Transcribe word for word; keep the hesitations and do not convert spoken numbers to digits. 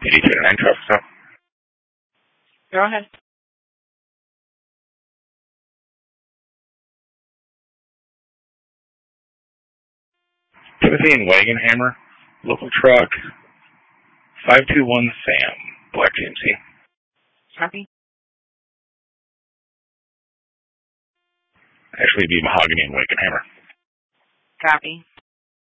eighty-two nine truck stop. Go ahead. Timothy and Wagon Hammer, local truck, five two one Sam, Black G M C. Copy. Actually, it'd be Mahogany and Wagon Hammer. Copy.